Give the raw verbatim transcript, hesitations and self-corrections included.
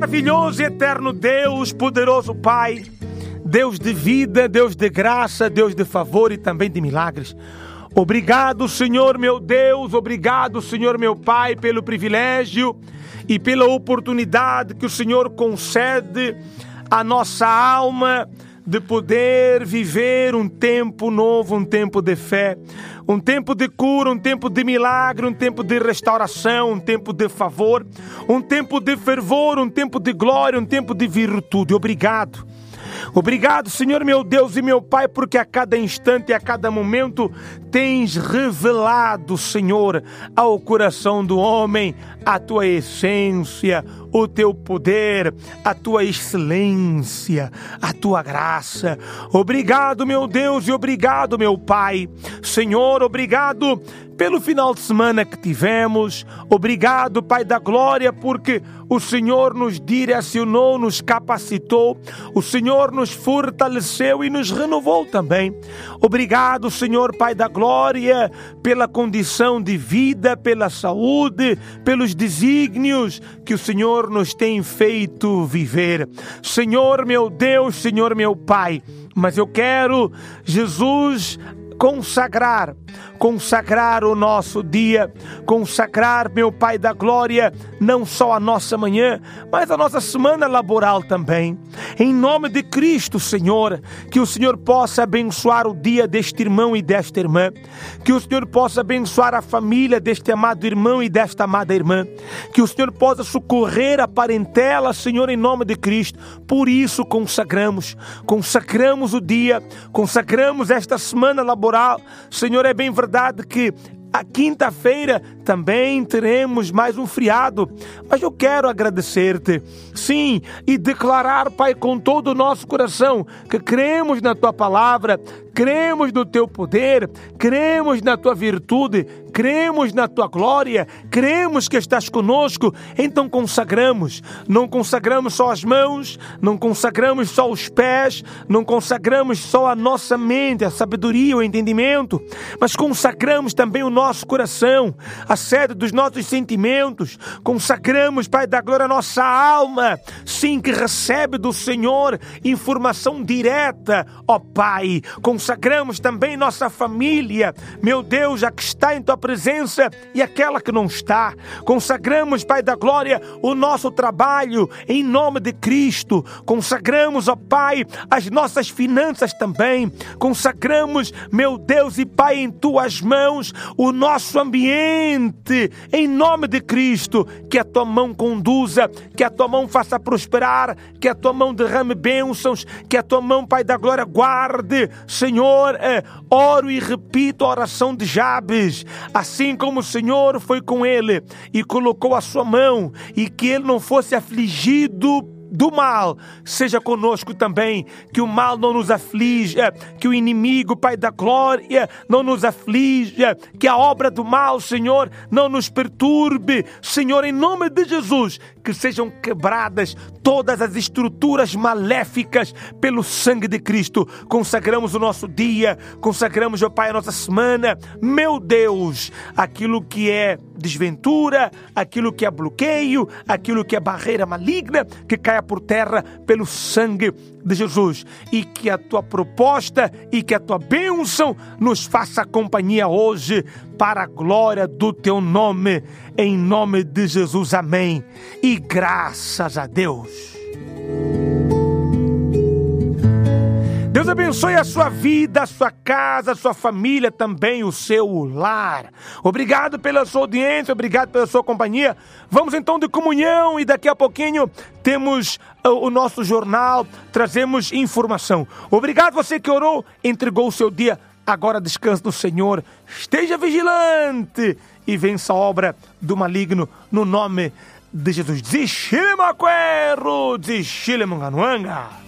Maravilhoso e eterno Deus, poderoso Pai, Deus de vida, Deus de graça, Deus de favor e também de milagres. Obrigado, Senhor meu Deus, obrigado, Senhor meu Pai, pelo privilégio e pela oportunidade que o Senhor concede à nossa alma de poder viver um tempo novo, um tempo de fé, um tempo de cura, um tempo de milagre, um tempo de restauração, um tempo de favor, um tempo de fervor, um tempo de glória, um tempo de virtude. Obrigado. Obrigado, Senhor meu Deus e meu Pai, porque a cada instante e a cada momento tens revelado, Senhor, ao coração do homem a tua essência, o teu poder, a tua excelência, a tua graça. Obrigado, meu Deus, e obrigado, meu Pai. Senhor, obrigado pelo final de semana que tivemos. Obrigado, Pai da Glória, porque o Senhor nos direcionou, nos capacitou, o Senhor nos fortaleceu e nos renovou também. Obrigado, Senhor, Pai da Glória, pela condição de vida, pela saúde, pelos desígnios que o Senhor nos tem feito viver. Senhor, meu Deus, Senhor, meu Pai, mas eu quero, Jesus, consagrar, consagrar o nosso dia, consagrar, meu Pai da Glória, não só a nossa manhã, mas a nossa semana laboral também. Em nome de Cristo, Senhor, que o Senhor possa abençoar o dia deste irmão e desta irmã, que o Senhor possa abençoar a família deste amado irmão e desta amada irmã, que o Senhor possa socorrer a parentela, Senhor, em nome de Cristo. Por isso consagramos, consagramos o dia, consagramos esta semana laboral. Senhor, é bem verdade que a quinta-feira também teremos mais um feriado, mas eu quero agradecer-te, sim, e declarar, Pai, com todo o nosso coração, que cremos na Tua Palavra, cremos no Teu poder, cremos na Tua virtude, cremos na Tua glória, cremos que estás conosco. Então consagramos, não consagramos só as mãos, não consagramos só os pés, não consagramos só a nossa mente, a sabedoria, o entendimento, mas consagramos também o nosso coração, a sede dos nossos sentimentos. Consagramos, Pai da Glória, a nossa alma, sim, que recebe do Senhor informação direta, ó Pai. Consagramos também nossa família, meu Deus, a que está em Tua presença e aquela que não está. Consagramos, Pai da Glória, o nosso trabalho em nome de Cristo. Consagramos, ó Pai, as nossas finanças também. Consagramos, meu Deus e Pai, em Tuas mãos o nosso ambiente em nome de Cristo. Que a Tua mão conduza, que a Tua mão faça prosperar, que a Tua mão derrame bênçãos, que a Tua mão, Pai da Glória, guarde. Senhor, é, oro e repito a oração de Jabes, assim como o Senhor foi com ele e colocou a sua mão, e que ele não fosse afligido do mal, seja conosco também, que o mal não nos aflija, que o inimigo, Pai da Glória, não nos aflija, que a obra do mal, Senhor, não nos perturbe. Senhor, em nome de Jesus, que sejam quebradas todas as estruturas maléficas pelo sangue de Cristo. Consagramos o nosso dia, consagramos, ó Pai, a nossa semana. Meu Deus, aquilo que é desventura, aquilo que é bloqueio, aquilo que é barreira maligna, que caia por terra pelo sangue de Jesus, e que a Tua proposta e que a Tua bênção nos faça companhia hoje, para a glória do Teu nome, em nome de Jesus, amém, e graças a Deus. Deus abençoe a sua vida, a sua casa, a sua família, também o seu lar. Obrigado pela sua audiência, obrigado pela sua companhia. Vamos então de comunhão, e daqui a pouquinho temos o nosso jornal, trazemos informação. Obrigado você que orou, entregou o seu dia. Agora descanse no Senhor, esteja vigilante e vença a obra do maligno no nome de Jesus. Desishile maquero, desishile manganuanga.